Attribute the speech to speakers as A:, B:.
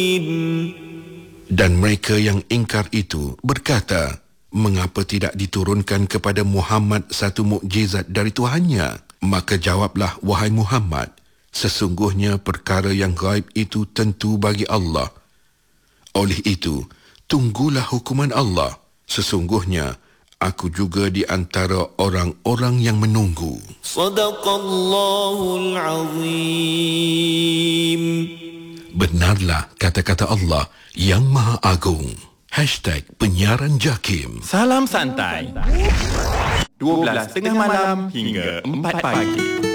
A: Dan mereka yang ingkar itu berkata, mengapa tidak diturunkan kepada Muhammad satu mukjizat dari Tuhannya? Maka jawablah, wahai Muhammad, sesungguhnya perkara yang gaib itu tentu bagi Allah. Oleh itu, tunggulah hukuman Allah. Sesungguhnya, aku juga di antara orang-orang yang menunggu.
B: Sadaqallahul Azim.
A: Benarlah kata-kata Allah yang Maha Agung. #penyiaran JAKIM.
C: Salam santai. 12 tengah malam hingga 4 pagi.